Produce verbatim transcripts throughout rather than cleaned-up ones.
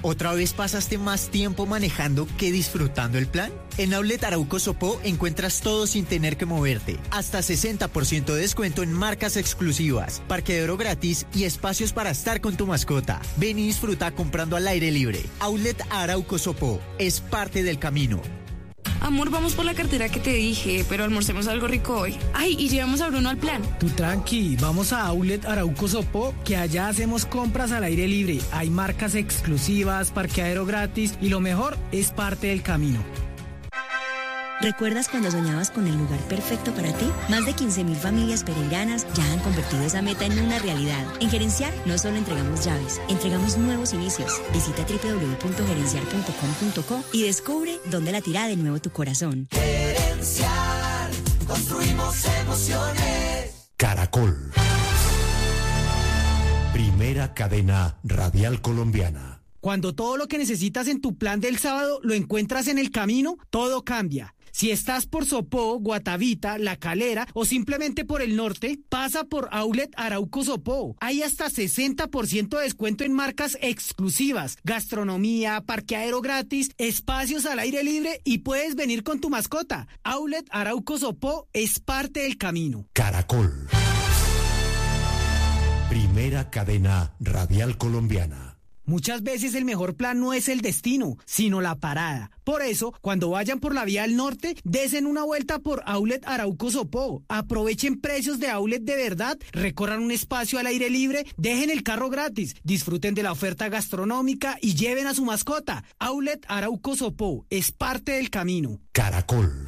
¿Otra vez pasaste más tiempo manejando que disfrutando el plan? En Outlet Arauco Sopó encuentras todo sin tener que moverte. Hasta sesenta por ciento de descuento en marcas exclusivas, parqueadero gratis y espacios para estar con tu mascota. Ven y disfruta comprando al aire libre. Outlet Arauco Sopó es parte del camino. Amor, vamos por la cartera que te dije, pero almorcemos algo rico hoy. Ay, y llevamos a Bruno al plan. Tú tranqui, vamos a Outlet Arauco Sopó, que allá hacemos compras al aire libre. Hay marcas exclusivas, parqueadero gratis y lo mejor, es parte del camino. ¿Recuerdas cuando soñabas con el lugar perfecto para ti? Más de quince mil familias pereiranas ya han convertido esa meta en una realidad. En Gerenciar no solo entregamos llaves, entregamos nuevos inicios. Visita doble u doble u doble u punto gerenciar punto com punto co y descubre dónde latirá de nuevo tu corazón. Gerenciar, construimos emociones. Caracol. Primera cadena radial colombiana. Cuando todo lo que necesitas en tu plan del sábado lo encuentras en el camino, todo cambia. Si estás por Sopó, Guatavita, La Calera o simplemente por el norte, pasa por Outlet Arauco Sopó. Hay hasta sesenta por ciento de descuento en marcas exclusivas, gastronomía, parqueadero gratis, espacios al aire libre y puedes venir con tu mascota. Outlet Arauco Sopó es parte del camino. Caracol. Primera cadena radial colombiana. Muchas veces el mejor plan no es el destino, sino la parada. Por eso, cuando vayan por la vía al norte, desen una vuelta por Outlet Arauco Sopó. Aprovechen precios de outlet de verdad, recorran un espacio al aire libre, dejen el carro gratis, disfruten de la oferta gastronómica y lleven a su mascota. Outlet Arauco Sopó es parte del camino. Caracol.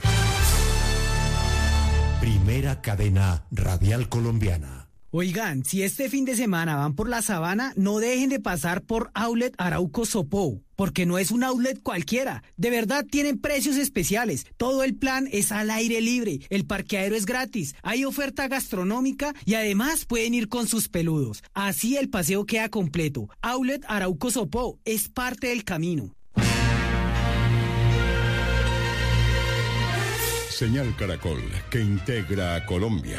Primera cadena radial colombiana. Oigan, si este fin de semana van por la sabana, no dejen de pasar por Outlet Arauco Sopó, porque no es un outlet cualquiera. De verdad tienen precios especiales. Todo el plan es al aire libre, el parqueadero es gratis, hay oferta gastronómica y además pueden ir con sus peludos. Así el paseo queda completo. Outlet Arauco Sopó es parte del camino. Señal Caracol, que integra a Colombia.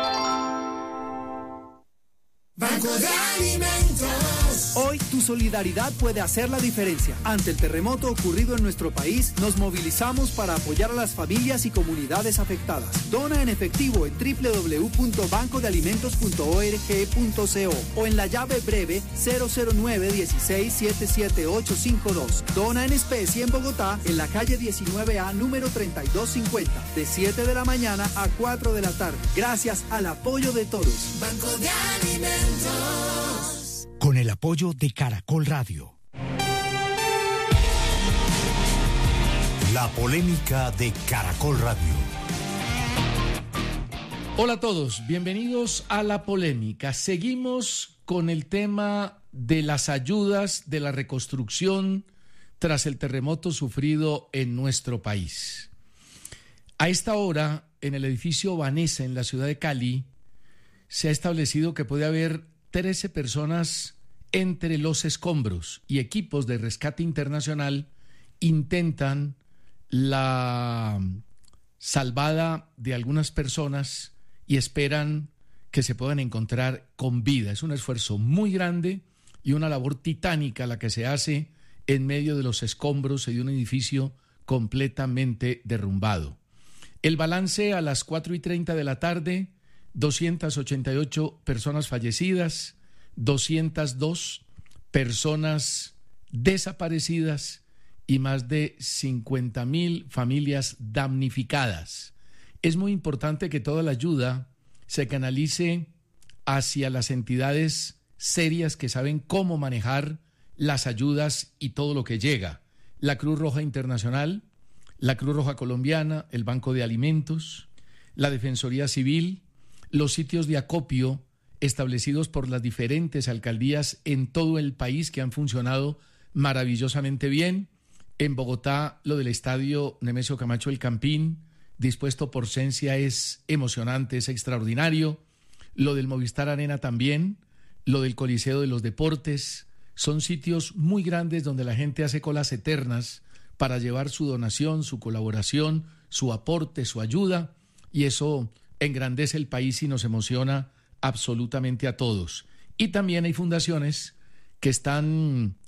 Banco de Alimentos. Hoy tu solidaridad puede hacer la diferencia. Ante el terremoto ocurrido en nuestro país, nos movilizamos para apoyar a las familias y comunidades afectadas. Dona en efectivo en doble u doble u doble u punto banco de alimentos punto org punto co o en la llave breve cero cero nueve uno seis siete siete ocho cinco dos. Dona en especie en Bogotá, en la calle diecinueve A, número treinta y dos cincuenta, de siete de la mañana a cuatro de la tarde. Gracias al apoyo de todos. Banco de Alimentos. Con el apoyo de Caracol Radio. La polémica de Caracol Radio. Hola a todos, bienvenidos a La Polémica. Seguimos con el tema de las ayudas de la reconstrucción tras el terremoto sufrido en nuestro país. A esta hora, en el edificio Vanessa, en la ciudad de Cali, se ha establecido que puede haber trece personas entre los escombros y equipos de rescate internacional intentan la salvada de algunas personas y esperan que se puedan encontrar con vida. Es un esfuerzo muy grande y una labor titánica la que se hace en medio de los escombros de un edificio completamente derrumbado. El balance a las cuatro y treinta de la tarde: doscientas ochenta y ocho personas fallecidas, doscientas dos personas desaparecidas y más de cincuenta mil familias damnificadas. Es muy importante que toda la ayuda se canalice hacia las entidades serias que saben cómo manejar las ayudas y todo lo que llega. La Cruz Roja Internacional, la Cruz Roja Colombiana, el Banco de Alimentos, la Defensoría Civil, los sitios de acopio establecidos por las diferentes alcaldías en todo el país que han funcionado maravillosamente bien. En Bogotá, lo del estadio Nemesio Camacho El Campín, dispuesto por Cencia, es emocionante, es extraordinario. Lo del Movistar Arena también, lo del Coliseo de los Deportes, son sitios muy grandes donde la gente hace colas eternas para llevar su donación, su colaboración, su aporte, su ayuda, y eso engrandece el país y nos emociona absolutamente a todos. Y también hay fundaciones que están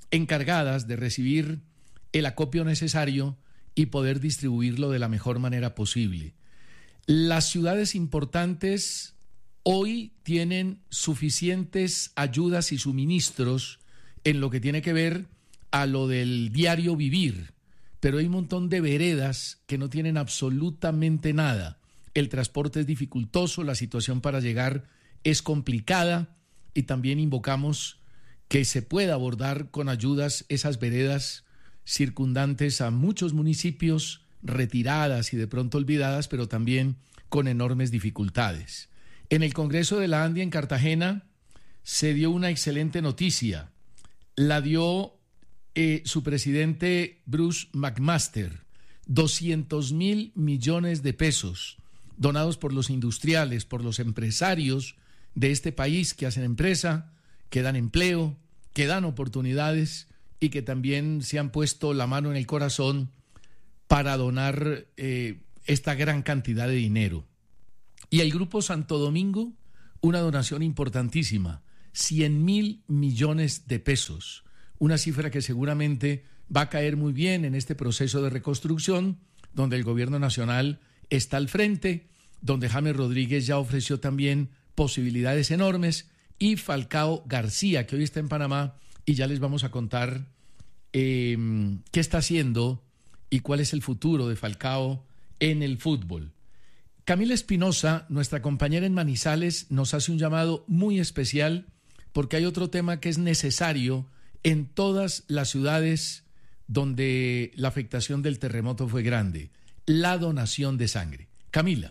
encargadas de recibir el acopio necesario y poder distribuirlo de la mejor manera posible. Las ciudades importantes hoy tienen suficientes ayudas y suministros en lo que tiene que ver a lo del diario vivir, pero hay un montón de veredas que no tienen absolutamente nada. El transporte es dificultoso, la situación para llegar es complicada y también invocamos que se pueda abordar con ayudas esas veredas circundantes a muchos municipios, retiradas y de pronto olvidadas, pero también con enormes dificultades. En el Congreso de la Andia en Cartagena se dio una excelente noticia. La dio eh, su presidente Bruce McMaster, doscientos mil millones de pesos donados por los industriales, por los empresarios de este país que hacen empresa, que dan empleo, que dan oportunidades y que también se han puesto la mano en el corazón para donar eh, esta gran cantidad de dinero. Y el Grupo Santo Domingo, una donación importantísima, cien mil millones de pesos, una cifra que seguramente va a caer muy bien en este proceso de reconstrucción, donde el gobierno nacional está al frente, donde James Rodríguez ya ofreció también posibilidades enormes, y Falcao García, que hoy está en Panamá, y ya les vamos a contar eh, qué está haciendo y cuál es el futuro de Falcao en el fútbol. Camila Espinosa, nuestra compañera en Manizales, nos hace un llamado muy especial porque hay otro tema que es necesario en todas las ciudades donde la afectación del terremoto fue grande: la donación de sangre. Camila.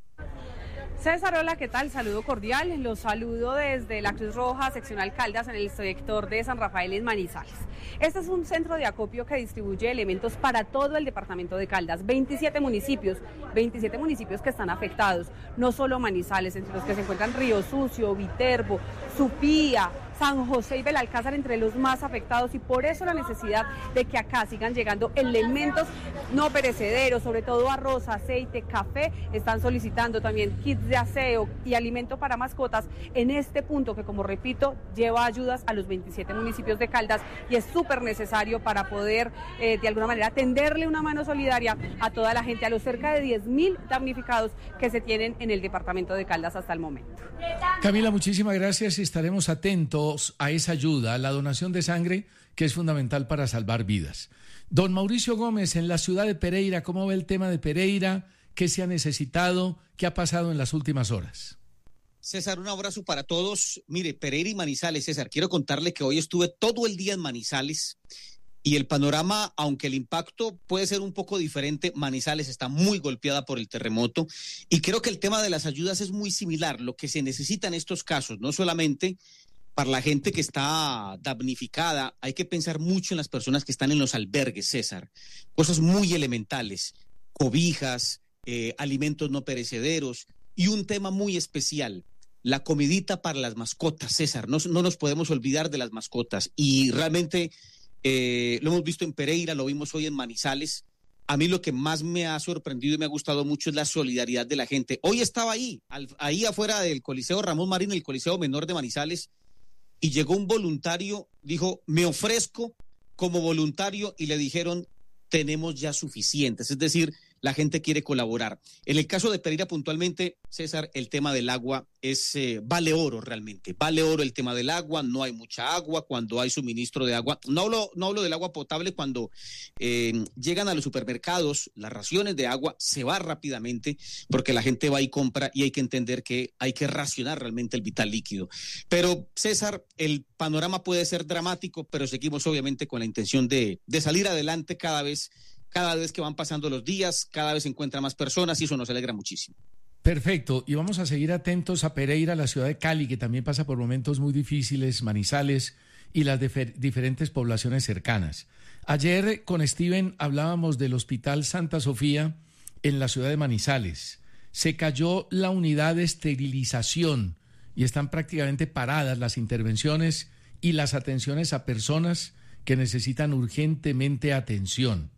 César, hola, ¿qué tal? Saludo cordial. Los saludo desde la Cruz Roja Seccional Caldas en el sector de San Rafael en Manizales. Este es un centro de acopio que distribuye elementos para todo el departamento de Caldas. veintisiete municipios, veintisiete municipios que están afectados. No solo Manizales, entre los que se encuentran Río Sucio, Viterbo, Supía, San José y Belalcázar, entre los más afectados, y por eso la necesidad de que acá sigan llegando elementos no perecederos, sobre todo arroz, aceite, café. Están solicitando también kits de aseo y alimento para mascotas en este punto que, como repito, lleva ayudas a los veintisiete municipios de Caldas y es súper necesario para poder eh, de alguna manera tenderle una mano solidaria a toda la gente, a los cerca de diez mil damnificados que se tienen en el departamento de Caldas hasta el momento. Camila, muchísimas gracias y estaremos atentos a esa ayuda, a la donación de sangre, que es fundamental para salvar vidas. Don Mauricio Gómez, en la ciudad de Pereira, ¿cómo ve el tema de Pereira? ¿Qué se ha necesitado? ¿Qué ha pasado en las últimas horas? César, un abrazo para todos. Mire, Pereira y Manizales, César, quiero contarle que hoy estuve todo el día en Manizales y el panorama, aunque el impacto puede ser un poco diferente, Manizales está muy golpeada por el terremoto y creo que el tema de las ayudas es muy similar. Lo que se necesita en estos casos, no solamente para la gente que está damnificada, hay que pensar mucho en las personas que están en los albergues, César. Cosas muy elementales, cobijas, eh, alimentos no perecederos y un tema muy especial, la comidita para las mascotas, César. No, no nos podemos olvidar de las mascotas y realmente eh, lo hemos visto en Pereira, lo vimos hoy en Manizales. A mí lo que más me ha sorprendido y me ha gustado mucho es la solidaridad de la gente. Hoy estaba ahí, al, ahí afuera del Coliseo Ramón Marín, el Coliseo Menor de Manizales, y llegó un voluntario, dijo, me ofrezco como voluntario, y le dijeron, tenemos ya suficientes, es decir, la gente quiere colaborar. En el caso de Pereira puntualmente, César, el tema del agua es eh, vale oro realmente, vale oro el tema del agua, no hay mucha agua cuando hay suministro de agua, no hablo, no hablo del agua potable, cuando eh, llegan a los supermercados, las raciones de agua se va rápidamente porque la gente va y compra y hay que entender que hay que racionar realmente el vital líquido. Pero César, el panorama puede ser dramático, pero seguimos obviamente con la intención de, de salir adelante cada vez Cada vez que van pasando los días, cada vez se encuentran más personas y eso nos alegra muchísimo. Perfecto, y vamos a seguir atentos a Pereira, la ciudad de Cali, que también pasa por momentos muy difíciles, Manizales y las difer- diferentes poblaciones cercanas. Ayer con Steven hablábamos del Hospital Santa Sofía en la ciudad de Manizales. Se cayó la unidad de esterilización y están prácticamente paradas las intervenciones y las atenciones a personas que necesitan urgentemente atención.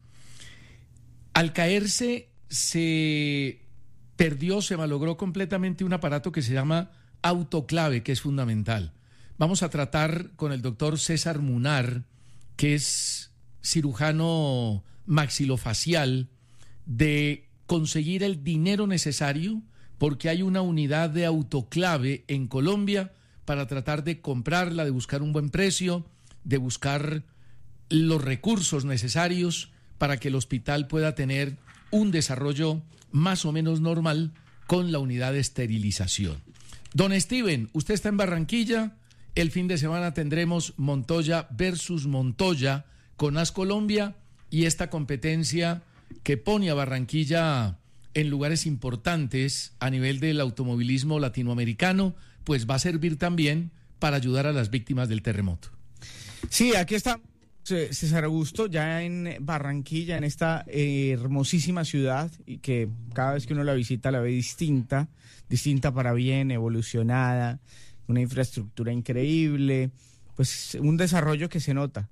Al caerse se perdió, se malogró completamente un aparato que se llama autoclave, que es fundamental. Vamos a tratar con el doctor César Munar, que es cirujano maxilofacial, de conseguir el dinero necesario, porque hay una unidad de autoclave en Colombia para tratar de comprarla, de buscar un buen precio, de buscar los recursos necesarios para que el hospital pueda tener un desarrollo más o menos normal con la unidad de esterilización. Don Steven, usted está en Barranquilla. El fin de semana tendremos Montoya versus Montoya con A S Colombia y esta competencia que pone a Barranquilla en lugares importantes a nivel del automovilismo latinoamericano, pues va a servir también para ayudar a las víctimas del terremoto. Sí, aquí está César Augusto, ya en Barranquilla, en esta eh, hermosísima ciudad, y que cada vez que uno la visita la ve distinta, distinta para bien, evolucionada, una infraestructura increíble, pues un desarrollo que se nota.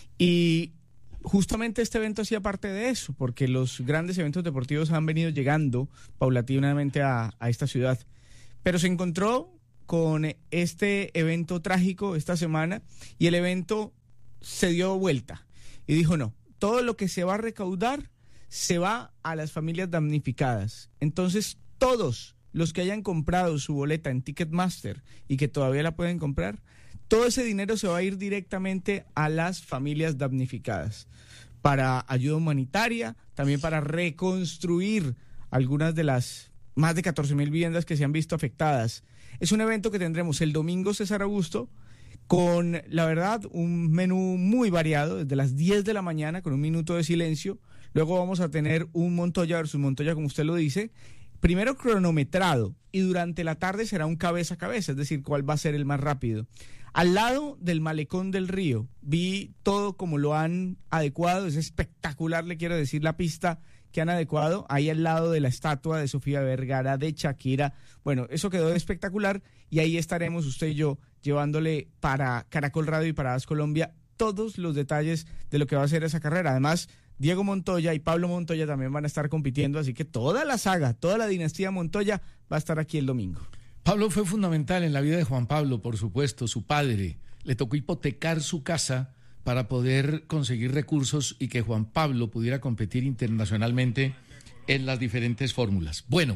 Y justamente este evento hacía parte de eso, porque los grandes eventos deportivos han venido llegando paulatinamente a, a esta ciudad. Pero se encontró con este evento trágico esta semana y el evento se dio vuelta y dijo no, todo lo que se va a recaudar se va a las familias damnificadas. Entonces todos los que hayan comprado su boleta en Ticketmaster y que todavía la pueden comprar, todo ese dinero se va a ir directamente a las familias damnificadas para ayuda humanitaria, también para reconstruir algunas de las más de catorce mil viviendas que se han visto afectadas. Es un evento que tendremos el domingo, César Augusto, con, la verdad, un menú muy variado, desde las diez de la mañana, con un minuto de silencio. Luego vamos a tener un Montoya versus Montoya, como usted lo dice, primero cronometrado, y durante la tarde será un cabeza a cabeza, es decir, cuál va a ser el más rápido. Al lado del Malecón del Río, vi todo como lo han adecuado, es espectacular, le quiero decir, la pista que han adecuado, ahí al lado de la estatua de Sofía Vergara, de Shakira. Bueno, eso quedó espectacular y ahí estaremos usted y yo llevándole para Caracol Radio y para A S Colombia todos los detalles de lo que va a ser esa carrera. Además, Diego Montoya y Pablo Montoya también van a estar compitiendo, así que toda la saga, toda la dinastía Montoya va a estar aquí el domingo. Pablo fue fundamental en la vida de Juan Pablo, por supuesto, su padre. Le tocó hipotecar su casa para poder conseguir recursos y que Juan Pablo pudiera competir internacionalmente en las diferentes fórmulas. Bueno,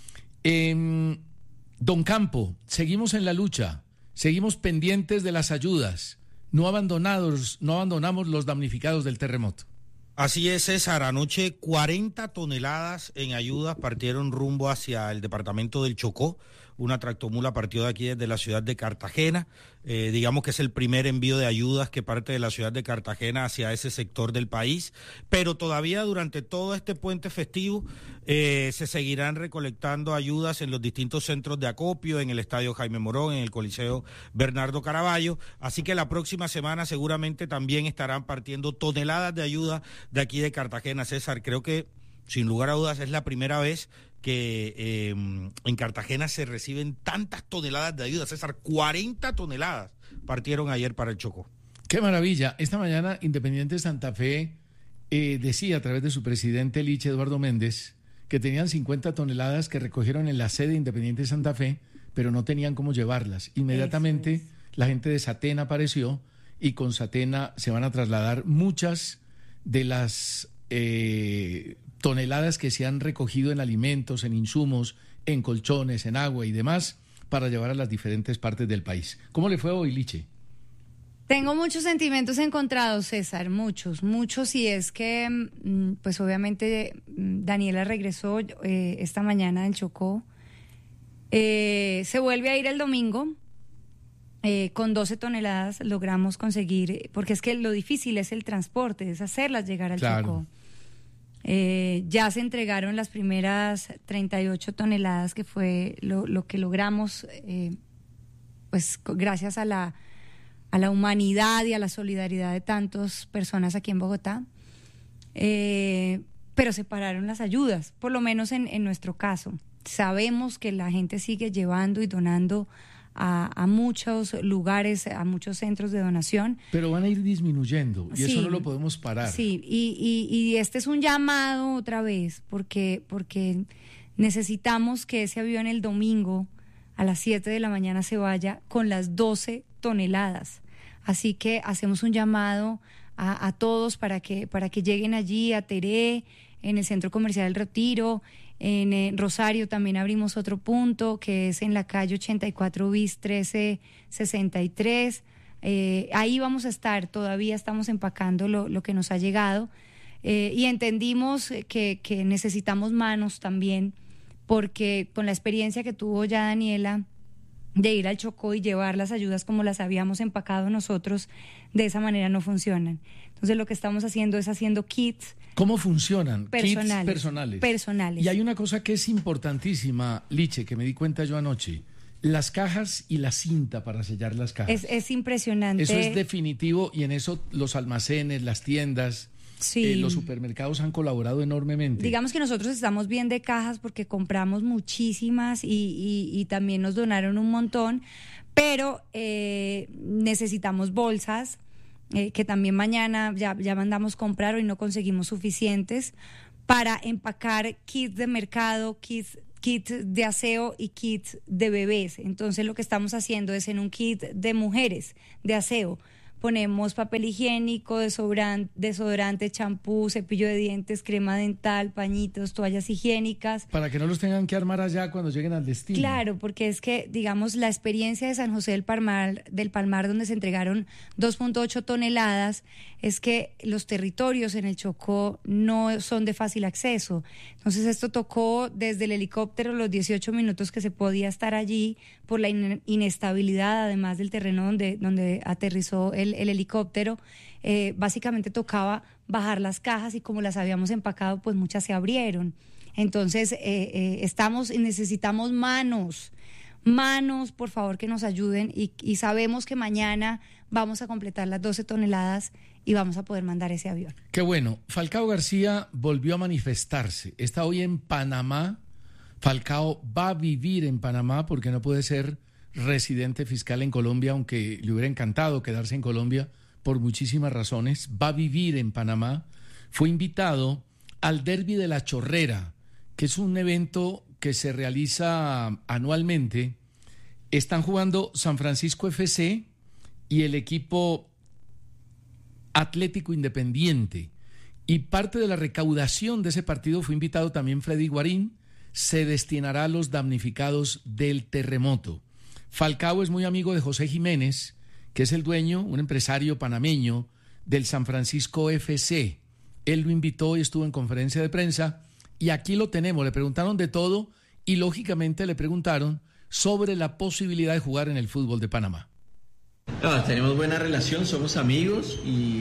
eh, don Campo, seguimos en la lucha, seguimos pendientes de las ayudas, no abandonados, no abandonamos los damnificados del terremoto. Así es, César. Anoche cuarenta toneladas en ayudas partieron rumbo hacia el departamento del Chocó. Una tractomula partió de aquí desde la ciudad de Cartagena. Eh, digamos que es el primer envío de ayudas que parte de la ciudad de Cartagena hacia ese sector del país. Pero todavía durante todo este puente festivo eh, se seguirán recolectando ayudas en los distintos centros de acopio, en el Estadio Jaime Morón, en el Coliseo Bernardo Caraballo. Así que la próxima semana seguramente también estarán partiendo toneladas de ayuda de aquí de Cartagena. César, creo que sin lugar a dudas es la primera vez que eh, en Cartagena se reciben tantas toneladas de ayuda. César, cuarenta toneladas partieron ayer para el Chocó. ¡Qué maravilla! Esta mañana Independiente Santa Fe eh, decía a través de su presidente Liche Eduardo Méndez que tenían cincuenta toneladas que recogieron en la sede de Independiente Santa Fe, pero no tenían cómo llevarlas. Inmediatamente es. la gente de Satena apareció y con Satena se van a trasladar muchas de las eh, toneladas que se han recogido en alimentos, en insumos, en colchones, en agua y demás, para llevar a las diferentes partes del país. ¿Cómo le fue hoy, Liche? Tengo muchos sentimientos encontrados, César, muchos, muchos, y es que, pues obviamente, Daniela regresó eh, esta mañana del Chocó, eh, se vuelve a ir el domingo, eh, con doce toneladas logramos conseguir, porque es que lo difícil es el transporte, es hacerlas llegar al claro. Chocó. Eh, ya se entregaron las primeras treinta y ocho toneladas, que fue lo, lo que logramos, eh, pues gracias a la, a la humanidad y a la solidaridad de tantas personas aquí en Bogotá. Eh, pero se pararon las ayudas, por lo menos en, en nuestro caso. Sabemos que la gente sigue llevando y donando a, a muchos lugares, a muchos centros de donación. Pero van a ir disminuyendo y sí, eso no lo podemos parar. Sí, y, y, y este es un llamado otra vez, porque, porque necesitamos que ese avión el domingo a las siete de la mañana se vaya con las doce toneladas. Así que hacemos un llamado a, a todos para que, para que lleguen allí a Teré, en el Centro Comercial El Retiro. En eh, Rosario también abrimos otro punto, que es en la calle ochenta y cuatro bis trece sesenta y tres. Eh, ahí vamos a estar, todavía estamos empacando lo, lo que nos ha llegado. Eh, y entendimos que, que necesitamos manos también, porque con la experiencia que tuvo ya Daniela de ir al Chocó y llevar las ayudas como las habíamos empacado nosotros, de esa manera no funcionan. Entonces lo que estamos haciendo es haciendo kits. ¿Cómo funcionan? Personales. Kits personales. Personales. Y hay una cosa que es importantísima, Liche, que me di cuenta yo anoche. Las cajas y la cinta para sellar las cajas. Es, es impresionante. Eso es definitivo, y en eso los almacenes, las tiendas, sí. eh, los supermercados han colaborado enormemente. Digamos que nosotros estamos bien de cajas porque compramos muchísimas y, y, y también nos donaron un montón, pero eh, necesitamos bolsas, eh, que también mañana ya, ya mandamos comprar, hoy no conseguimos suficientes, para empacar kits de mercado, kits kits de aseo y kits de bebés. Entonces lo que estamos haciendo es, en un kit de mujeres de aseo, ponemos papel higiénico, desodorante, desodorante, champú, cepillo de dientes, crema dental, pañitos, toallas higiénicas. Para que no los tengan que armar allá cuando lleguen al destino. Claro, porque es que, digamos, la experiencia de San José del Palmar, del Palmar, donde se entregaron dos punto ocho toneladas, es que los territorios en el Chocó no son de fácil acceso. Entonces esto tocó desde el helicóptero, los dieciocho minutos que se podía estar allí por la in- inestabilidad, además del terreno donde, donde aterrizó el, el helicóptero. Eh, básicamente tocaba bajar las cajas, y como las habíamos empacado, pues muchas se abrieron. Entonces eh, eh, estamos y necesitamos manos, manos, por favor, que nos ayuden, y, y sabemos que mañana vamos a completar las doce toneladas y vamos a poder mandar ese avión. Qué bueno. Falcao García volvió a manifestarse. Está hoy en Panamá. Falcao va a vivir en Panamá porque no puede ser residente fiscal en Colombia, aunque le hubiera encantado quedarse en Colombia por muchísimas razones. Va a vivir en Panamá. Fue invitado al Derby de la Chorrera, que es un evento que se realiza anualmente. Están jugando San Francisco F C y el equipo Atlético Independiente, y parte de la recaudación de ese partido, fue invitado también Freddy Guarín, se destinará a los damnificados del terremoto. Falcao es muy amigo de José Jiménez, que es el dueño, un empresario panameño del San Francisco F C. Él lo invitó y estuvo en conferencia de prensa, y aquí lo tenemos. Le preguntaron de todo y lógicamente le preguntaron sobre la posibilidad de jugar en el fútbol de Panamá. No, tenemos buena relación, somos amigos, y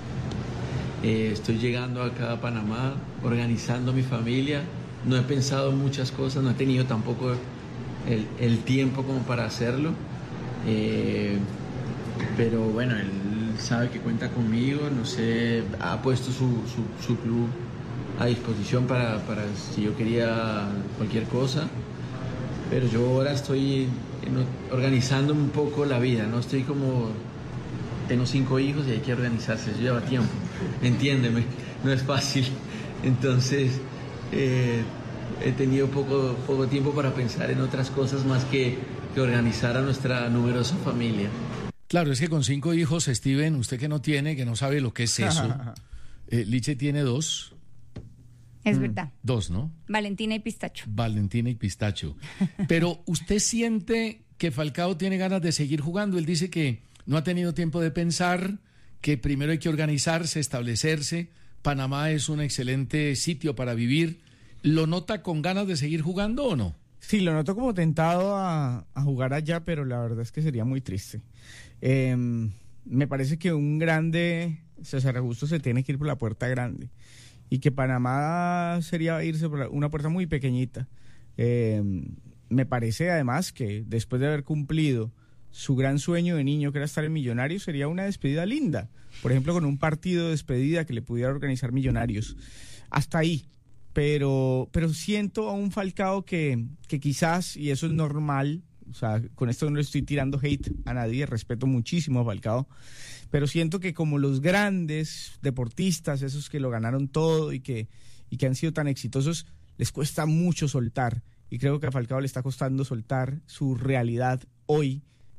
eh, estoy llegando acá a Panamá, organizando mi familia. No he pensado muchas cosas, no he tenido tampoco el, el tiempo como para hacerlo, eh, pero bueno, él sabe que cuenta conmigo, no sé, ha puesto su, su, su club a disposición para, para si yo quería cualquier cosa, pero yo ahora estoy organizándome un poco la vida, ¿no? Estoy como, tengo cinco hijos y hay que organizarse, eso lleva tiempo, entiéndeme, no es fácil. Entonces eh, he tenido poco, poco tiempo para pensar en otras cosas más que, que organizar a nuestra numerosa familia. Claro, es que con cinco hijos, Steven, usted que no tiene, que no sabe lo que es eso, eh, Liche tiene dos. Es verdad. Dos, ¿no? Valentina y Pistacho. Valentina y Pistacho. Pero ¿usted siente que Falcao tiene ganas de seguir jugando? Él dice que no ha tenido tiempo de pensar, que primero hay que organizarse, establecerse. Panamá es un excelente sitio para vivir. ¿Lo nota con ganas de seguir jugando o no? Sí, lo noto como tentado a, a jugar allá, pero la verdad es que sería muy triste. Eh, me parece que un grande, César Augusto, se tiene que ir por la puerta grande, y que Panamá sería irse por una puerta muy pequeñita. Eh, me parece además que después de haber cumplido su gran sueño de niño, que era estar en Millonarios, sería una despedida linda. Por ejemplo, con un partido de despedida que le pudiera organizar Millonarios. Hasta ahí. Pero, pero siento a un Falcao que, que quizás, y eso es normal, o sea, con esto no le estoy tirando hate a nadie, respeto muchísimo a Falcao, pero siento que como los grandes deportistas, esos que lo ganaron todo y que, y que han sido tan exitosos, les cuesta mucho soltar, y creo que a Falcao le está costando soltar su realidad hoy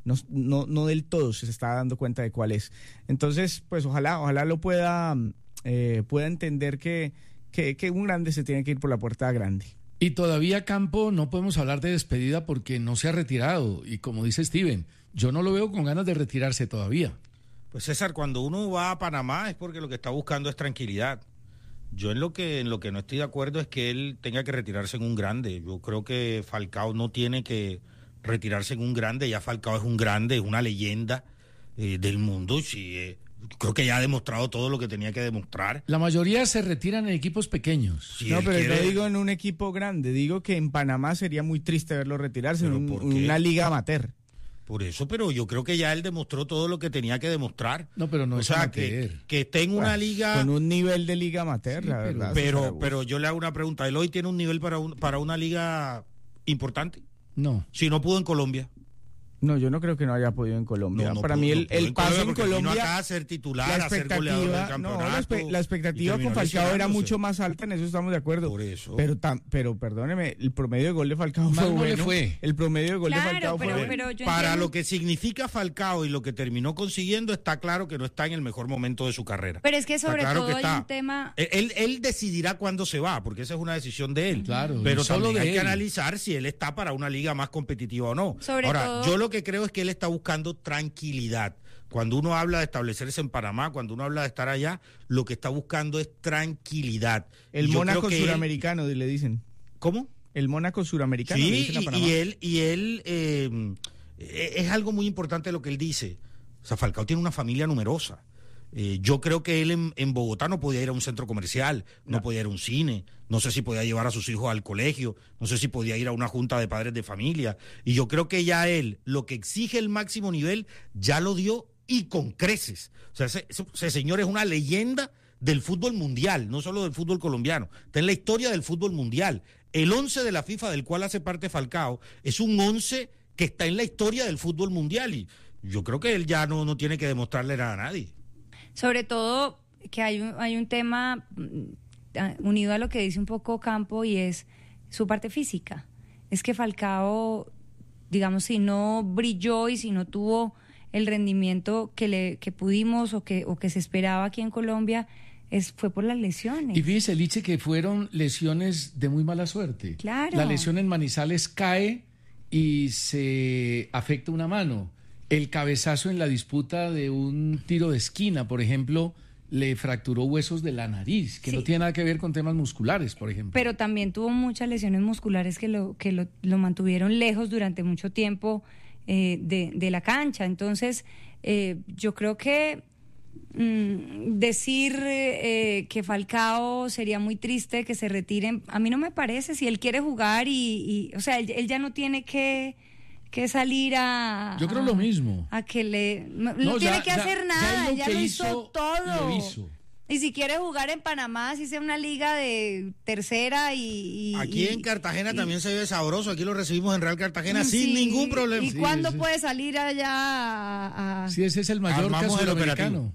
no, no, no del todo se está dando cuenta de cuál es. Entonces, pues ojalá, ojalá lo pueda, eh, pueda entender que, que, que un grande se tiene que ir por la puerta grande. Y todavía Campo no podemos hablar de despedida porque no se ha retirado. Y como dice Steven, yo no lo veo con ganas de retirarse todavía. Pues César, cuando uno va a Panamá es porque lo que está buscando es tranquilidad. Yo en lo que en lo que no estoy de acuerdo es que él tenga que retirarse en un grande. Yo creo que Falcao no tiene que retirarse en un grande. Ya Falcao es un grande, es una leyenda eh, del mundo. Sí, eh, creo que ya ha demostrado todo lo que tenía que demostrar. La mayoría se retiran en equipos pequeños. Si no, él pero quiere... no digo en un equipo grande. Digo que en Panamá sería muy triste verlo retirarse en un- una liga amateur. Por eso, pero yo creo que ya él demostró todo lo que tenía que demostrar. No, pero no o es sea, amateur. que, que esté en una Bueno, liga... con un nivel de liga amateur, Sí, la pero, verdad. pero, César pero yo le hago una pregunta. ¿Él hoy tiene un nivel para, un, para una liga importante? No. Si no pudo en Colombia. No, yo no creo que no haya podido en Colombia. No, no Para pudo- mí el, no pudo el en paso Colombia en porque vino Colombia, acá a ser titular, la a ser goleador del expectativa, no, la, campeonato, espe- la y expectativa terminó con Falcao era lesionándose. mucho más alta, en eso estamos de acuerdo. Por eso. Pero tam- pero perdóneme, el promedio de gol de Falcao Mal fue no le bueno. fue. El promedio de gol Claro, de Falcao pero- fue bueno. pero yo Para entiendo- lo que significa Falcao y lo que terminó consiguiendo, está claro que no está en el mejor momento de su carrera. Pero es que Está sobre claro todo que hay está. un tema... Él, él, él decidirá cuándo se va, porque esa es una decisión de él. Claro, Pero y solo también de hay que él. analizar si él está para una liga más competitiva o no. Sobre Ahora, todo- yo lo que creo es que él está buscando tranquilidad. Cuando uno habla de establecerse en Panamá, cuando uno habla de estar allá, lo que está buscando es tranquilidad. El Y yo Mónaco creo que él- suramericano, le dicen. ¿Cómo? El Mónaco suramericano. le Sí, dicen a y, Panamá. y él, y él eh, eh, es algo muy importante lo que él dice. O sea, Falcao tiene una familia numerosa. Eh, yo creo que él en, en Bogotá no podía ir a un centro comercial, no. no podía ir a un cine, no sé si podía llevar a sus hijos al colegio, no sé si podía ir a una junta de padres de familia. Y yo creo que ya él, lo que exige el máximo nivel, ya lo dio y con creces. O sea, ese, ese, ese señor es una leyenda del fútbol mundial, no solo del fútbol colombiano. Está en la historia del fútbol mundial. El once de la FIFA, del cual hace parte Falcao, es un once que está en la historia del fútbol mundial. Y yo creo que él ya no, no tiene que demostrarle nada a nadie. Sobre todo que hay un, hay un tema mm, unido a lo que dice un poco Campo y es su parte física. Es que Falcao, digamos, si no brilló y si no tuvo el rendimiento que le que pudimos o que o que se esperaba aquí en Colombia, es fue por las lesiones. Y fíjese, Liche, que fueron lesiones de muy mala suerte. Claro. La lesión en Manizales cae y se afecta una mano. El cabezazo en la disputa de un tiro de esquina, por ejemplo, le fracturó huesos de la nariz, que Sí. no tiene nada que ver con temas musculares, por ejemplo. Pero también tuvo muchas lesiones musculares que lo que lo, lo mantuvieron lejos durante mucho tiempo eh, de, de la cancha. Entonces, eh, yo creo que mm, decir eh, que Falcao sería muy triste que se retiren, a mí no me parece. Si él quiere jugar y, y o sea, él, él ya no tiene que que salir a... Yo creo a, lo mismo. A que le... No, No, no tiene ya- que ya- hacer ya nada, lo ya que lo hizo, hizo todo. lo hizo. Y si quiere jugar en Panamá, si sea una liga de tercera y... y- Aquí y- en Cartagena y- también se ve sabroso, aquí lo recibimos en Real Cartagena Sí, sin ningún problema. ¿Y cuándo puede salir allá a...? a- Sí, ese es el Mallorca Armamos el sudamericano.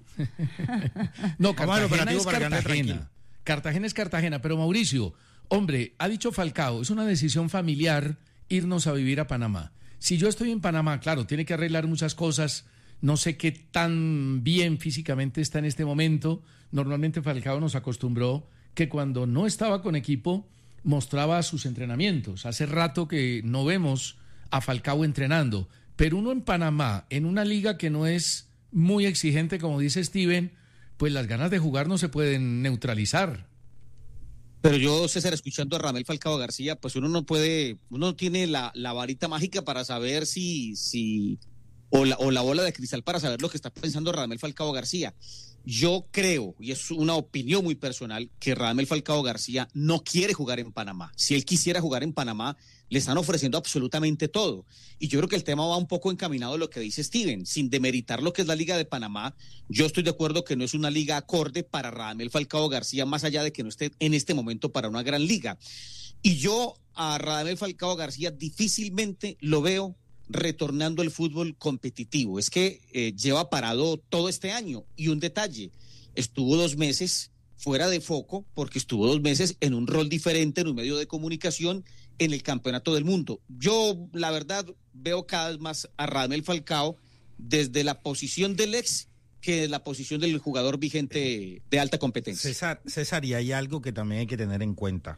No, Vamos al Cartagena operativo es para que ande Cartagena. tranquilo. Cartagena es Cartagena, pero Mauricio, hombre, ha dicho Falcao, es una decisión familiar irnos a vivir a Panamá. Si yo estoy en Panamá, claro, tiene que arreglar muchas cosas, no sé qué tan bien físicamente está en este momento. Normalmente Falcao nos acostumbró que cuando no estaba con equipo mostraba sus entrenamientos. Hace rato que no vemos a Falcao entrenando, pero uno en Panamá, en una liga que no es muy exigente, como dice Steven, pues las ganas de jugar no se pueden neutralizar. Pero yo, César, escuchando a Radamel Falcao García, pues uno no puede, uno no tiene la, la varita mágica para saber si, si o, la, o la bola de cristal para saber lo que está pensando Radamel Falcao García. Yo creo, y es una opinión muy personal, que Radamel Falcao García no quiere jugar en Panamá. Si él quisiera jugar en Panamá, le están ofreciendo absolutamente todo. Y yo creo que el tema va un poco encaminado a lo que dice Steven, sin demeritar lo que es la Liga de Panamá. Yo estoy de acuerdo que no es una liga acorde para Radamel Falcao García, más allá de que no esté en este momento para una gran liga. Y yo a Radamel Falcao García difícilmente lo veo retornando al fútbol competitivo. Es que eh, lleva parado todo este año. Y un detalle, estuvo dos meses fuera de foco porque estuvo dos meses en un rol diferente en un medio de comunicación en el Campeonato del Mundo. Yo, la verdad, veo cada vez más a Radamel Falcao desde la posición del ex que la posición del jugador vigente de alta competencia. César, César, y hay algo que también hay que tener en cuenta.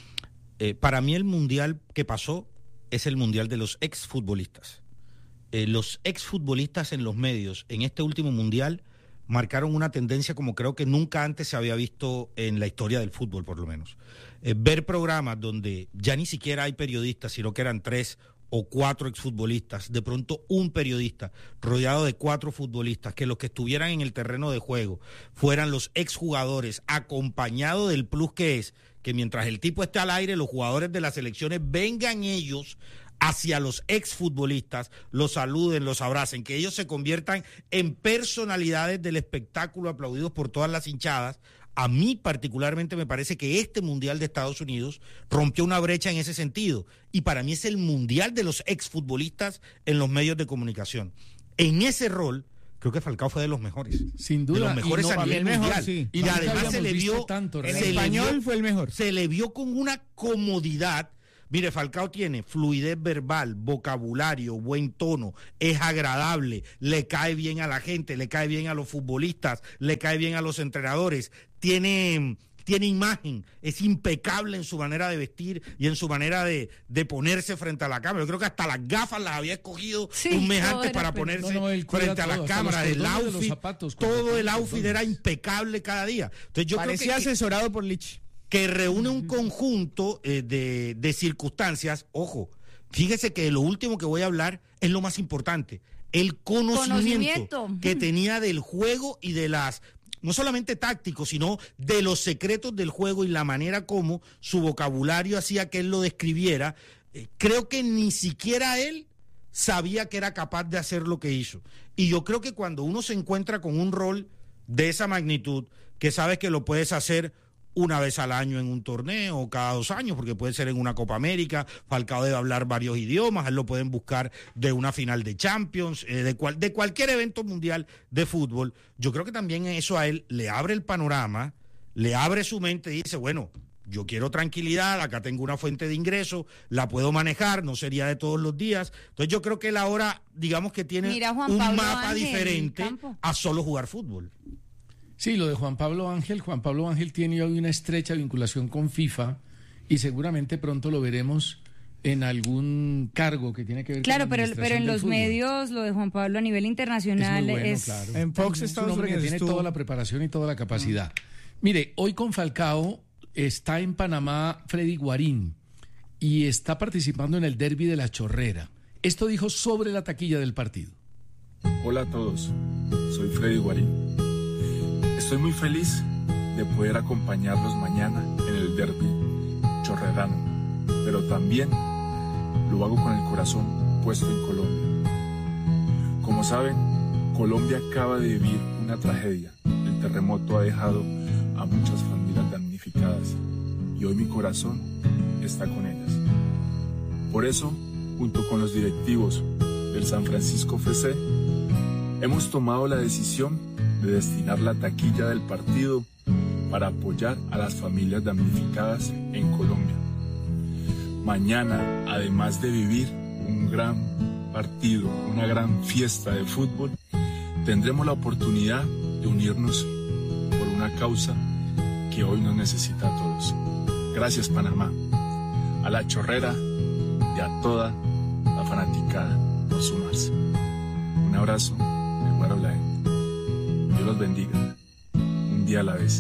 Eh, para mí el mundial que pasó es el mundial de los exfutbolistas. Eh, los exfutbolistas en los medios en este último mundial marcaron una tendencia como creo que nunca antes se había visto en la historia del fútbol, por lo menos. Eh, ver programas donde ya ni siquiera hay periodistas, sino que eran tres o cuatro exfutbolistas, de pronto un periodista rodeado de cuatro futbolistas, que los que estuvieran en el terreno de juego fueran los exjugadores, acompañado del plus que es que mientras el tipo esté al aire, los jugadores de las selecciones vengan ellos hacia los exfutbolistas, los saluden, los abracen, que ellos se conviertan en personalidades del espectáculo aplaudidos por todas las hinchadas. A mí particularmente me parece que este Mundial de Estados Unidos rompió una brecha en ese sentido y para mí es el Mundial de los exfutbolistas en los medios de comunicación. En ese rol, creo que Falcao fue de los mejores. Sin duda. De los mejores y no, a nivel mejor, mundial. Sí. Y No, además se le vio... Tanto, en se español le vio, fue el mejor. Se le vio con una comodidad. Mire, Falcao tiene fluidez verbal, vocabulario, buen tono, es agradable, le cae bien a la gente, le cae bien a los futbolistas, le cae bien a los entrenadores, tiene, tiene imagen, es impecable en su manera de vestir y en su manera de, de ponerse frente a la cámara. Yo creo que hasta las gafas las había escogido Sí, un mes todo antes era para per- ponerse No, no, él cuida frente a todo, las hasta cámaras, los el cordones de los outfit, zapatos, cuando todo pone el los outfit cordones. era impecable cada día. Entonces yo creo Parecía que, que- asesorado por Lich. que reúne un conjunto eh, de, de circunstancias. Ojo, fíjese que lo último que voy a hablar es lo más importante, el conocimiento, Conocimiento. que tenía del juego y de las, no solamente tácticos, sino de los secretos del juego y la manera como su vocabulario hacía que él lo describiera. Eh, creo que ni siquiera él sabía que era capaz de hacer lo que hizo. Y yo creo que cuando uno se encuentra con un rol de esa magnitud, que sabes que lo puedes hacer una vez al año en un torneo o cada dos años, porque puede ser en una Copa América, Falcao debe hablar varios idiomas, él lo pueden buscar de una final de Champions, eh, de, cual, de cualquier evento mundial de fútbol. Yo creo que también eso a él le abre el panorama, le abre su mente y dice, bueno, yo quiero tranquilidad, acá tengo una fuente de ingreso, la puedo manejar, no sería de todos los días. Entonces yo creo que él ahora, digamos que tiene Mira, Juan un Pablo mapa Ángel, diferente campo. a solo jugar fútbol. Sí, lo de Juan Pablo Ángel. Juan Pablo Ángel tiene hoy una estrecha vinculación con FIFA y seguramente pronto lo veremos en algún cargo que tiene que ver Claro, con la pero, administración pero en del los fútbol. medios, lo de Juan Pablo a nivel Es internacional muy bueno, es... claro. En Fox, Es un Estados hombre que Unidos tiene estuvo. toda la preparación y toda la capacidad. Mire, hoy con Falcao está en Panamá Freddy Guarín y está participando en el derbi de la Chorrera. Esto dijo sobre la taquilla del partido. Hola a todos, soy Freddy Guarín. Estoy muy feliz de poder acompañarlos mañana en el derbi chorrerano, pero también lo hago con el corazón puesto en Colombia. Como saben, Colombia acaba de vivir una tragedia. El terremoto ha dejado a muchas familias damnificadas y hoy mi corazón está con ellas. Por eso, junto con los directivos del San Francisco F C, hemos tomado la decisión de destinar la taquilla del partido para apoyar a las familias damnificadas en Colombia. Mañana, además de vivir un gran partido, una gran fiesta de fútbol, tendremos la oportunidad de unirnos por una causa que hoy nos necesita a todos. Gracias, Panamá, a la Chorrera y a toda la fanaticada por sumarse. Un abrazo de Guaro Laen. Dios los bendiga. Un día a la vez.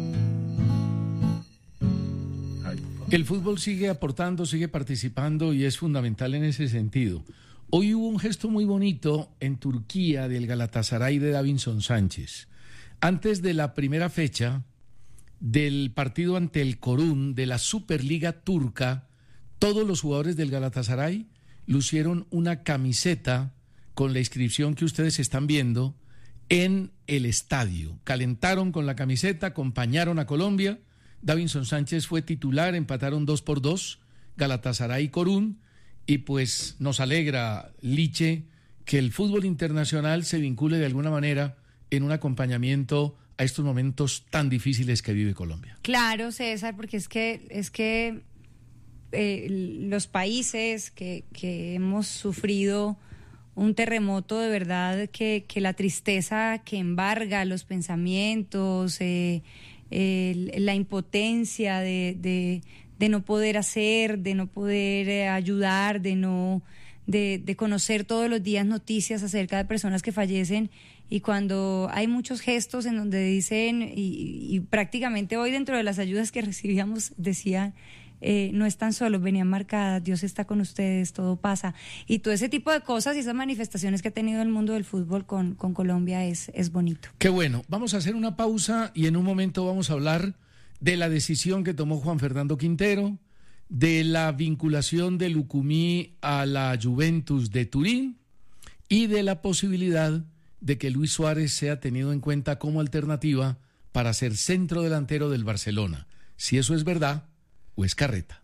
El fútbol sigue aportando, sigue participando y es fundamental en ese sentido. Hoy hubo un gesto muy bonito en Turquía del Galatasaray de Davinson Sánchez. Antes de la primera fecha del partido ante el Korun de la Superliga Turca, todos los jugadores del Galatasaray lucieron una camiseta con la inscripción que ustedes están viendo en el estadio. Calentaron con la camiseta, acompañaron a Colombia. Davinson Sánchez fue titular, empataron dos por dos, Galatasaray y Korun, y pues nos alegra, Liche, que el fútbol internacional se vincule de alguna manera en un acompañamiento a estos momentos tan difíciles que vive Colombia. Claro, César, porque es que es que eh, los países que, que hemos sufrido un terremoto de verdad que, que la tristeza que embarga los pensamientos, eh, eh, la impotencia de, de, de no poder hacer, de no poder eh, ayudar, de no de, de conocer todos los días noticias acerca de personas que fallecen, y cuando hay muchos gestos en donde dicen, y, y prácticamente hoy dentro de las ayudas que recibíamos decían, Eh, no están solos, venían marcadas, Dios está con ustedes, todo pasa, y todo ese tipo de cosas y esas manifestaciones que ha tenido el mundo del fútbol con, con Colombia es, es bonito. Qué bueno, vamos a hacer una pausa y en un momento vamos a hablar de la decisión que tomó Juan Fernando Quintero, de la vinculación de Lucumí a la Juventus de Turín y de la posibilidad de que Luis Suárez sea tenido en cuenta como alternativa para ser centro delantero del Barcelona. Si eso es verdad o es carreta.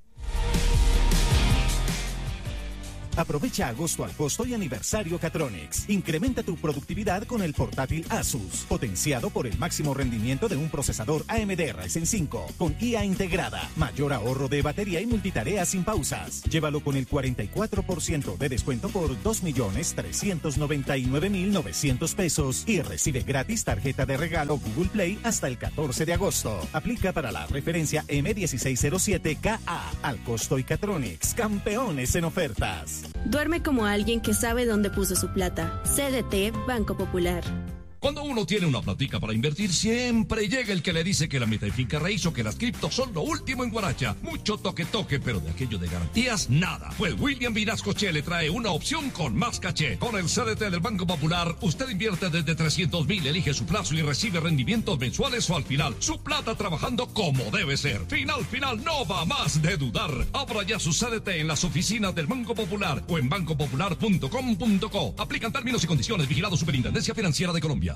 Aprovecha agosto al costo y aniversario Catronics. Incrementa tu productividad con el portátil Asus, potenciado por el máximo rendimiento de un procesador A M D Ryzen cinco, con I A integrada, mayor ahorro de batería y multitarea sin pausas. Llévalo con el cuarenta y cuatro por ciento de descuento por dos millones trescientos noventa y nueve mil novecientos pesos y recibe gratis tarjeta de regalo Google Play hasta el catorce de agosto. Aplica para la referencia M dieciséis cero siete K A. Al costo y Catronics, campeones en ofertas. Duerme como alguien que sabe dónde puso su plata. C D T Banco Popular. Cuando uno tiene una platica para invertir, siempre llega el que le dice que la meta y finca raíz o que las criptos son lo último en Guaracha. Mucho toque-toque, pero de aquello de garantías, nada. Pues William Vinascoche le trae una opción con más caché. Con el C D T del Banco Popular, usted invierte desde trescientos mil, elige su plazo y recibe rendimientos mensuales o al final. Su plata trabajando como debe ser. Final, final, no va más de dudar. Abra ya su C D T en las oficinas del Banco Popular o en banco popular punto com punto co. Aplican términos y condiciones. Vigilado Superintendencia Financiera de Colombia.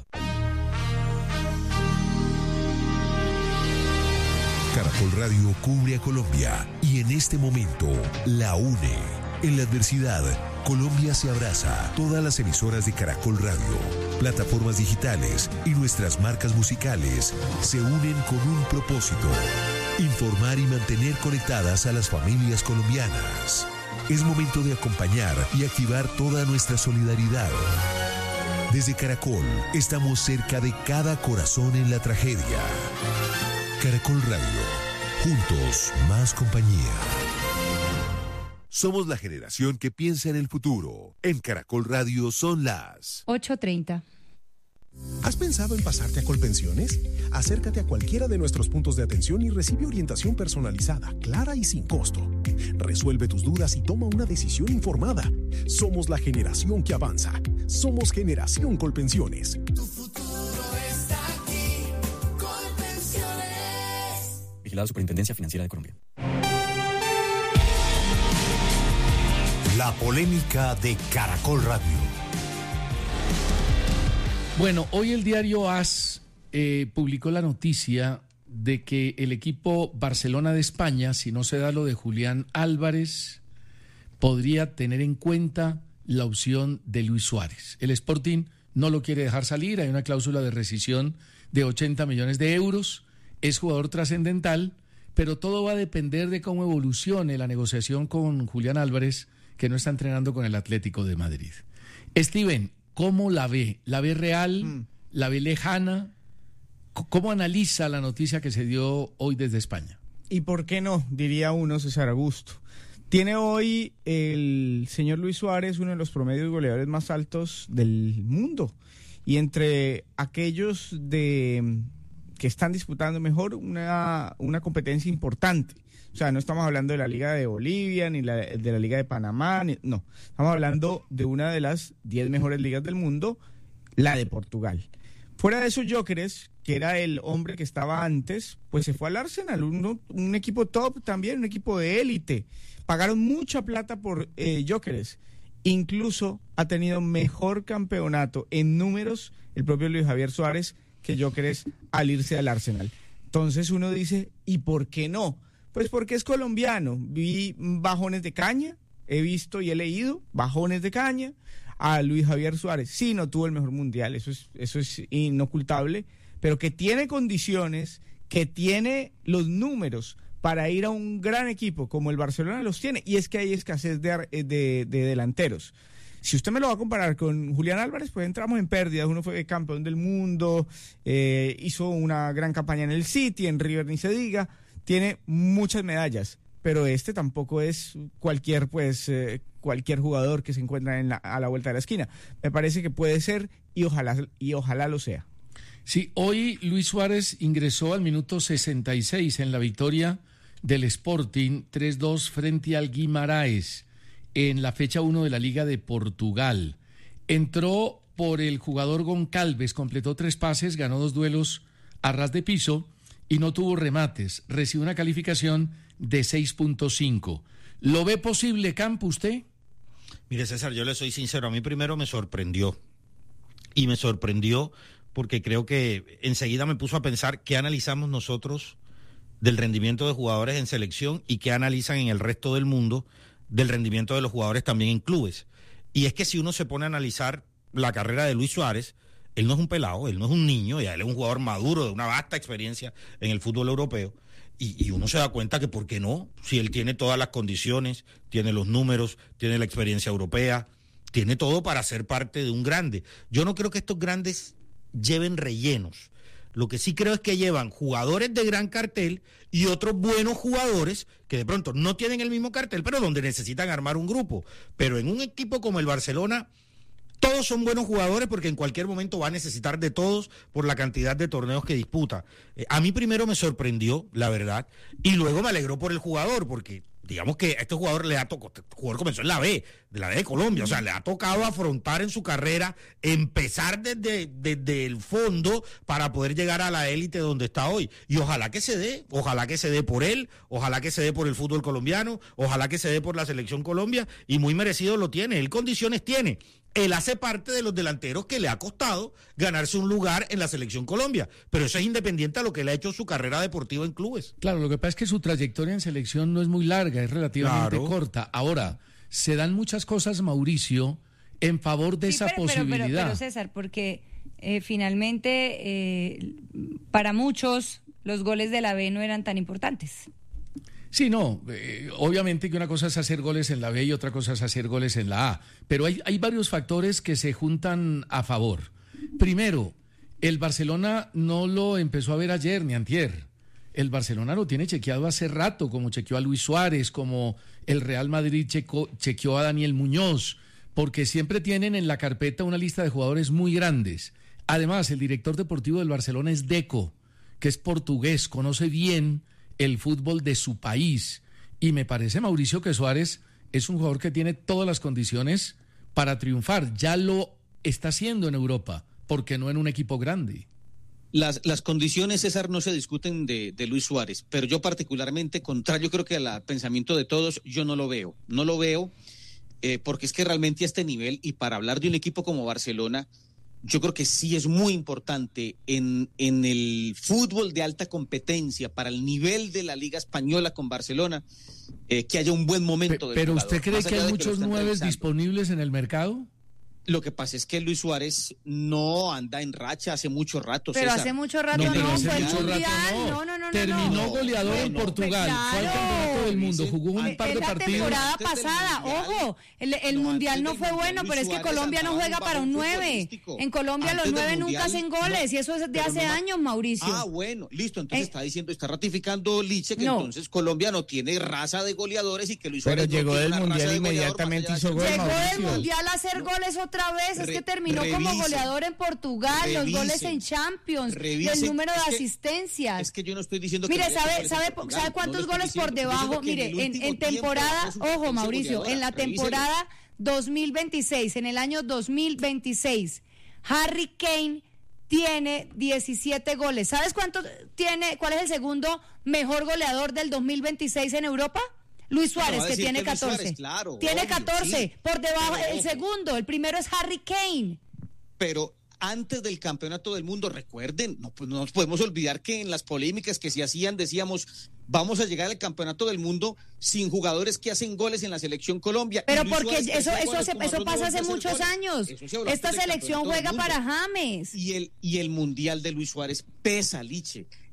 Caracol Radio cubre a Colombia y en este momento la une. En la adversidad, Colombia se abraza. Todas las emisoras de Caracol Radio, plataformas digitales y nuestras marcas musicales se unen con un propósito: informar y mantener conectadas a las familias colombianas. Es momento de acompañar y activar toda nuestra solidaridad. Desde Caracol, estamos cerca de cada corazón en la tragedia. Caracol Radio, juntos, más compañía. Somos la generación que piensa en el futuro. En Caracol Radio son las ocho treinta. ¿Has pensado en pasarte a Colpensiones? Acércate a cualquiera de nuestros puntos de atención y recibe orientación personalizada, clara y sin costo. Resuelve tus dudas y toma una decisión informada. Somos la generación que avanza. Somos Generación Colpensiones. Tu futuro está aquí. Colpensiones. Vigilado Superintendencia Financiera de Colombia. La polémica de Caracol Radio. Bueno, hoy el diario AS eh, publicó la noticia de que el equipo Barcelona de España, si no se da lo de Julián Álvarez, podría tener en cuenta la opción de Luis Suárez. El Sporting no lo quiere dejar salir, hay una cláusula de rescisión de ochenta millones de euros, es jugador trascendental, pero todo va a depender de cómo evolucione la negociación con Julián Álvarez, que no está entrenando con el Atlético de Madrid. Steven, ¿cómo la ve? ¿La ve real? Mm. ¿La ve lejana? ¿Cómo analiza la noticia que se dio hoy desde España? ¿Y por qué no? Diría uno, César Augusto. Tiene hoy el señor Luis Suárez uno de los promedios goleadores más altos del mundo. Y entre aquellos de que están disputando mejor una, una competencia importante. O sea, no estamos hablando de la Liga de Bolivia, ni la, de la Liga de Panamá, ni, no. Estamos hablando de una de las diez mejores ligas del mundo, la de Portugal. Fuera de esos Gyökeres, que era el hombre que estaba antes, pues se fue al Arsenal, un, un equipo top también, un equipo de élite. Pagaron mucha plata por eh, Gyökeres. Incluso ha tenido mejor campeonato en números el propio Luis Javier Suárez que Gyökeres al irse al Arsenal. Entonces uno dice, ¿y por qué no? Pues porque es colombiano. Vi bajones de caña, he visto y he leído bajones de caña. A Luis Javier Suárez, sí, no tuvo el mejor mundial, eso es, eso es inocultable, pero que tiene condiciones, que tiene los números para ir a un gran equipo como el Barcelona los tiene, y es que hay escasez de, de, de delanteros. Si usted me lo va a comparar con Julián Álvarez, pues entramos en pérdidas. Uno fue campeón del mundo, eh, hizo una gran campaña en el City, en River ni se diga, tiene muchas medallas, pero este tampoco es cualquier pues eh, cualquier jugador que se encuentra en la, a la vuelta de la esquina. Me parece que puede ser y ojalá y ojalá lo sea. Sí, hoy Luis Suárez ingresó al minuto sesenta y seis en la victoria del Sporting tres dos frente al Guimaraes en la fecha uno de la Liga de Portugal. Entró por el jugador Goncalves, completó tres pases, ganó dos duelos a ras de piso y no tuvo remates. Recibe una calificación de seis punto cinco. ¿Lo ve posible, Campo, usted? Mire, César, yo le soy sincero, a mí primero me sorprendió. Y me sorprendió porque creo que enseguida me puso a pensar qué analizamos nosotros del rendimiento de jugadores en selección y qué analizan en el resto del mundo del rendimiento de los jugadores también en clubes. Y es que si uno se pone a analizar la carrera de Luis Suárez, él no es un pelado, él no es un niño, ya él es un jugador maduro de una vasta experiencia en el fútbol europeo. Y, y uno se da cuenta que ¿por qué no? Si él tiene todas las condiciones, tiene los números, tiene la experiencia europea, tiene todo para ser parte de un grande. Yo no creo que estos grandes lleven rellenos. Lo que sí creo es que llevan jugadores de gran cartel y otros buenos jugadores que de pronto no tienen el mismo cartel, pero donde necesitan armar un grupo. Pero en un equipo como el Barcelona, todos son buenos jugadores porque en cualquier momento va a necesitar de todos por la cantidad de torneos que disputa. Eh, a mí primero me sorprendió, la verdad, y luego me alegró por el jugador, porque digamos que a este jugador le ha tocado, este jugador comenzó en la B, de la B de Colombia, o sea, le ha tocado afrontar en su carrera, empezar desde, desde el fondo para poder llegar a la élite donde está hoy. Y ojalá que se dé, ojalá que se dé por él, ojalá que se dé por el fútbol colombiano, ojalá que se dé por la selección Colombia, y muy merecido lo tiene, él condiciones tiene. Él hace parte de los delanteros que le ha costado ganarse un lugar en la selección Colombia, pero eso es independiente a lo que le ha hecho su carrera deportiva en clubes. Claro, lo que pasa es que su trayectoria en selección no es muy larga, es relativamente Claro. corta. Ahora, se dan muchas cosas, Mauricio, en favor de Sí, esa pero, pero, posibilidad. Pero, pero, César, porque eh, finalmente eh, para muchos los goles de la B no eran tan importantes. Sí, no, eh, obviamente que una cosa es hacer goles en la B y otra cosa es hacer goles en la A, pero hay, hay varios factores que se juntan a favor. Primero, el Barcelona no lo empezó a ver ayer ni antier. El Barcelona lo tiene chequeado hace rato, como chequeó a Luis Suárez, como el Real Madrid checo, chequeó a Daniel Muñoz, porque siempre tienen en la carpeta una lista de jugadores muy grandes. Además, el director deportivo del Barcelona es Deco, que es portugués, conoce bien el fútbol de su país, y me parece, Mauricio, que Suárez es un jugador que tiene todas las condiciones para triunfar. Ya lo está haciendo en Europa, porque no en un equipo grande. Las, las condiciones, César, no se discuten de, de Luis Suárez, pero yo particularmente, contrario creo que al pensamiento de todos, yo no lo veo. No lo veo eh, porque es que realmente a este nivel, y para hablar de un equipo como Barcelona, yo creo que sí es muy importante en, en el fútbol de alta competencia, para el nivel de la Liga Española con Barcelona, eh, que haya un buen momento. Pe- del ¿Pero jugador, usted cree más que allá hay de que lo muchos están nueves revisando. disponibles en el mercado? Lo que pasa es que Luis Suárez no anda en racha hace mucho rato, Pero César. hace mucho rato No, no, pero hace fue el mucho rato mundial. no. No, no, no, no. Terminó no. goleador en Bueno, Portugal, fue al claro. campeonato del mundo, jugó un Es par de la partidos. temporada Antes del pasada, Mundial. ojo, el, el No, mundial antes no del fue Mundial, bueno, Luis pero es que Suárez Colombia no andaba juega en para un bajón nueve. futbolístico. En Colombia Antes los del nueve nunca Mundial, hacen no, goles y eso es de pero hace no ma- años, Mauricio. Ah, bueno, listo, entonces Eh. está diciendo, está ratificando Liche que No. entonces Colombia no tiene raza de goleadores y que Luis Pero Suárez no llegó tiene del una raza Mundial de goleador inmediatamente más allá hizo de- gol, Llegó del Mauricio. mundial a hacer goles otra vez, es Re- que terminó como revisen, goleador en Portugal, los revisen, goles en Champions, y el revisen. número de Es que- asistencias. Es que yo no estoy diciendo Mire, que vaya a ¿sabe, hacer sabe, goles en Portugal, ¿sabe no cuántos lo estoy goles por diciendo. Yo estoy debajo? diciendo que Mire, el en, último en tiempo temporada, bajó su ojo potencia Mauricio, goleadora. en la Revíselo. temporada dos mil veintiséis, en el año dos mil veintiséis, Harry Kane tiene diecisiete goles. ¿Sabes cuánto tiene? ¿Cuál es el segundo mejor goleador del dos mil veintiséis en Europa? Luis Bueno, Suárez, va a que decir tiene que Luis catorce. Suárez, claro, tiene obvio, catorce. sí. Por debajo, Pero, el ojo. segundo, el primero es Harry Kane. Pero antes del campeonato del mundo, recuerden, no, pues no nos podemos olvidar que en las polémicas que se hacían decíamos, vamos a llegar al campeonato del mundo sin jugadores que hacen goles en la selección Colombia. Pero Y Luis porque Suárez, que eso hacía eso goles hace- como eso arroz, no pasa volvió hace a hacer muchos goles. años. Eso se habló Esta antes del selección campeonato juega del para mundo. James. Y el, y el Mundial de Luis Suárez pesa, Liche.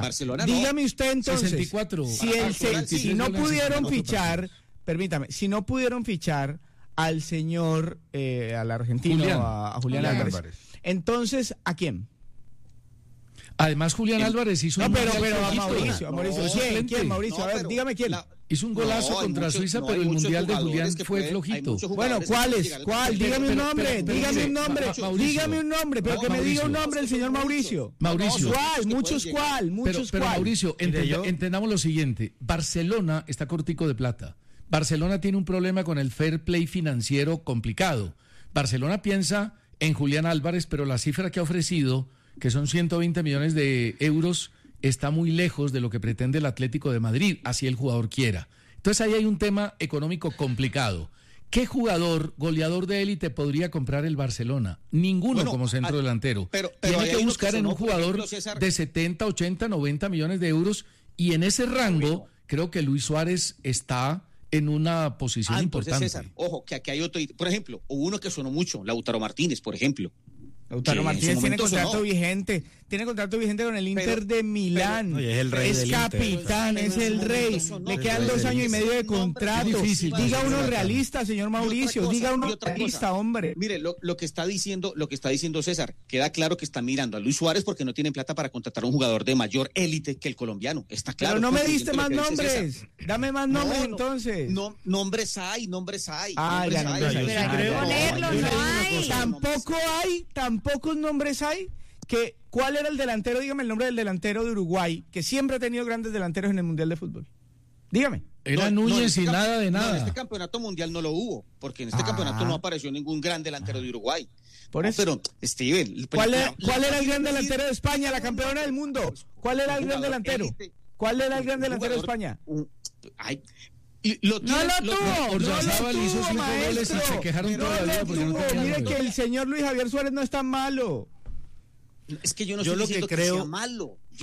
Barcelona no. dígame usted entonces, sesenta y cuatro. si, el, Barcelona, si sí, no sí, pudieron sí, fichar, permítame, si no pudieron fichar al señor, eh, al argentino, Julián. a, a Julián, Julián Álvarez. Álvarez. Entonces, ¿a quién? Además, Julián Álvarez hizo no, un pero, mundial pero a flojito. Mauricio, a Mauricio. No, ¿Quién? suplente. ¿Quién, Mauricio? No, a ver, pero dígame quién. la- Hizo un golazo No, hay contra muchos- Suiza, no, pero hay el muchos mundial de jugadores Julián que fue pueden- hay flojito. muchos Bueno, jugadores que ¿cuál pueden es? llegar al ¿Cuál? mundial. Dígame un pero- nombre, pero- pero dígame dice- un nombre, Ma- Mauricio. dígame un nombre, pero No, que me diga un Mauricio. nombre el señor Mauricio. Mauricio. ¿Cuál? Muchos llegar. cuál, Pero, muchos pero cuál. Mauricio, Mire, entenda- yo- entendamos lo siguiente. Barcelona está cortico de plata. Barcelona tiene un problema con el fair play financiero complicado. Barcelona piensa en Julián Álvarez, pero la cifra que ha ofrecido, que son ciento veinte millones de euros, está muy lejos de lo que pretende el Atlético de Madrid, así el jugador quiera. Entonces ahí hay un tema económico complicado. ¿Qué jugador goleador de élite podría comprar el Barcelona? Ninguno Bueno, como centro ah, delantero. pero- pero Tiene hay que uno buscar que en un sonó, por jugador ejemplo, César. de setenta, ochenta, noventa millones de euros, y en ese rango creo que Luis Suárez está en una posición Ah, entonces, importante. César, ojo, que aquí hay otro. Por ejemplo, hubo uno que sonó mucho, Lautaro Martínez, por ejemplo. Lautaro que en Martínez su tiene momento contrato sonó. vigente, tiene contrato vigente con el Inter Pero- de Milán. pero- Oye, es el rey es del Inter. capitán, Pero es en el su rey. momento sonó. Le El quedan rey dos del años y Inter. medio de Nombre contrato. difícil, Diga difícil. uno realista, señor Y otra Mauricio. cosa, Diga uno y otra realista, cosa. hombre. Mire, lo, lo que está diciendo, lo que está diciendo César, queda claro que está mirando a Luis Suárez porque no tienen plata para contratar a un jugador de mayor élite que el colombiano. Está claro. Pero no me Porque diste siento más lo que dice nombres. César. Dame más No, nombres no, entonces. No, nombres hay, nombres hay. Ah, nombres ya, hay. nombres hay. Pero hay que Ah, ya. ponerlos, Yo no le digo una hay. cosa, Tampoco hay, tampoco nombres hay. Que, ¿Cuál era el delantero? Dígame el nombre del delantero de Uruguay, que siempre ha tenido grandes delanteros en el Mundial de Fútbol. Dígame. Era No, no, en Núñez este y camp- nada de No, en nada. este campeonato mundial no lo hubo, porque en este Ah. campeonato no apareció ningún gran delantero de Uruguay. Por No, eso. pero, Steven, ¿Cuál, la- era, la- cuál la- era el gran la- delantero de España, la campeona del mundo? ¿Cuál era el gran jugador delantero? élite, ¿Cuál era el un gran delantero de jugador- España? un- ay, y lo No tiene- lo tuvo, no Oryazábal lo hizo tuvo, cinco goles y maestro. se quejaron No toda la vida lo porque no tuvo. tenían Mire gol. que el señor Luis Javier Suárez no es tan malo. Es que yo no Yo estoy lo que diciendo que, creo- sea malo.